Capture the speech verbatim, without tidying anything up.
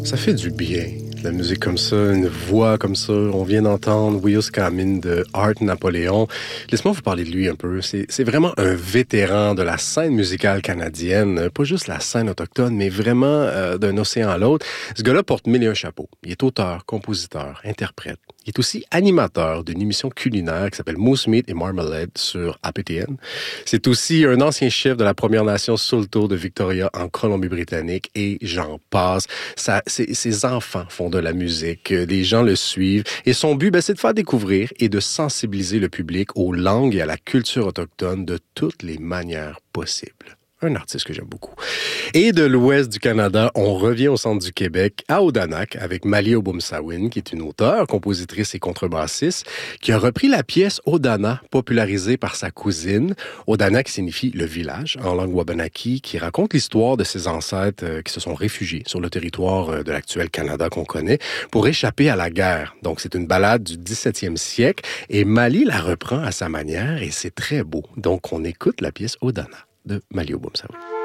Ça fait du bien, la musique comme ça, une voix comme ça. On vient d'entendre Wios Kamin de Art Napoléon. Laisse-moi vous parler de lui un peu. C'est, c'est vraiment un vétéran de la scène musicale canadienne, pas juste la scène autochtone, mais vraiment euh, d'un océan à l'autre. Ce gars-là porte mille et un chapeaux. Il est auteur, compositeur, interprète. Il est aussi animateur d'une émission culinaire qui s'appelle Moose Meat et Marmalade sur A P T N. C'est aussi un ancien chef de la Première Nation Saulteaux de Victoria en Colombie-Britannique et j'en passe. Ça, ses, ses enfants font de la musique, les gens le suivent et son but, ben, c'est de faire découvrir et de sensibiliser le public aux langues et à la culture autochtone de toutes les manières possibles. Un artiste que j'aime beaucoup. Et de l'ouest du Canada, on revient au centre du Québec, à Odanak, avec Mali Obumsawin, qui est une auteure, compositrice et contrebassiste, qui a repris la pièce Odana, popularisée par sa cousine. Odanak signifie le village, en langue wabanaki, qui raconte l'histoire de ses ancêtres qui se sont réfugiés sur le territoire de l'actuel Canada qu'on connaît, pour échapper à la guerre. Donc, c'est une ballade du dix-septième siècle, et Mali la reprend à sa manière, et c'est très beau. Donc, on écoute la pièce Odana de Mali Obumsawin.